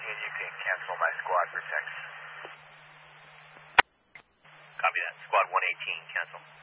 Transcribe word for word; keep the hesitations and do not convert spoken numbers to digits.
and you can cancel my squad for text. Copy that. Squad one eighteen, cancel.